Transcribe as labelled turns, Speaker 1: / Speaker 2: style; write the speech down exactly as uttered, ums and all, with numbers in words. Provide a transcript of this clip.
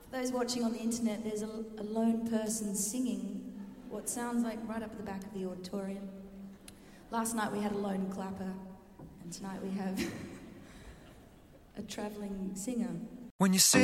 Speaker 1: Those watching on the internet, there's a, a lone person singing what sounds like right up at the back of the auditorium. Last night we had a lone clapper, and tonight we have a travelling singer.
Speaker 2: When you say